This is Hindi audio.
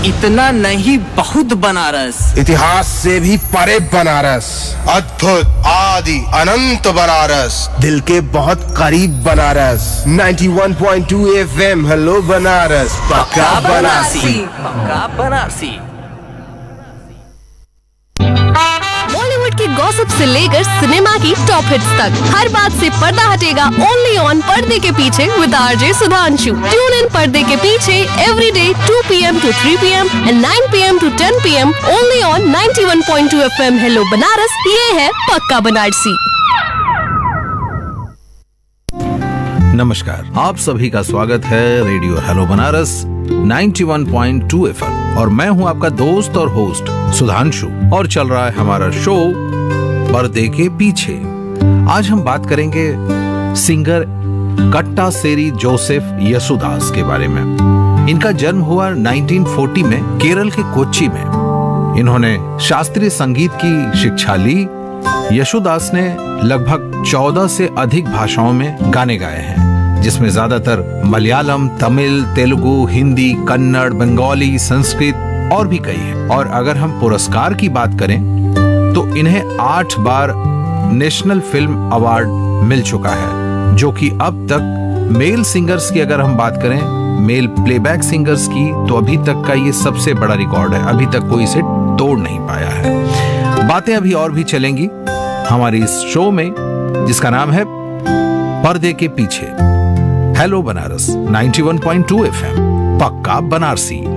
इतना नहीं बहुत बनारस, इतिहास से भी परे बनारस, अद्भुत आदि अनंत बनारस, दिल के बहुत करीब बनारस। 91.2 FM हेलो बनारस, पक्का बनारसी। पक्का बनारसी। बॉलीवुड की गॉसिप से लेकर सिनेमा की टॉप हिट्स तक हर बात से पर्दा हटेगा ओनली ऑन पर्दे के पीछे with RJ Sudhanshu. Tune in पर्दे के पीछे every day 2 PM to 3 PM and 9 PM to 10 PM only on 91.2 FM hello Banaras. ये है पक्का बनारसी। नमस्कार, आप सभी का स्वागत है रेडियो हेलो बनारस 91.2 FM और मैं हूं आपका दोस्त और होस्ट सुधांशु और चल रहा है हमारा शो पर्दे के पीछे। आज हम बात करेंगे सिंगर कट्टा सेरी जोसेफ यसुदास के बारे में। इनका जन्म हुआ 1940 में केरल के कोच्चि में। इन्होंने शास्त्रीय संगीत की शिक्षा ली। यसुदास ने लगभग 14 से अधिक भाषाओं में गाने गाए हैं, जिसमें ज्यादातर मलयालम, तमिल, तेलुगु, हिंदी, कन्नड़, बंगाली, संस्कृत और भी कई हैं। और अगर हम पुरस्कार की बात करें तो इन्हें 8 बार नेशनल फिल्म अवार्ड मिल चुका है, जो कि अब तक मेल सिंगर्स की अगर हम बात करें, मेल प्लेबैक सिंगर्स की, तो अभी तक का ये सबसे बड़ा रिकॉर्ड है। अभी तक कोई इसे तोड़ नहीं पाया है। बातें अभी और भी चलेंगी हमारी इस शो में, जिसका नाम है पर्दे के पीछे। हेलो बनारस 91.2 FM, पक्का बनारसी।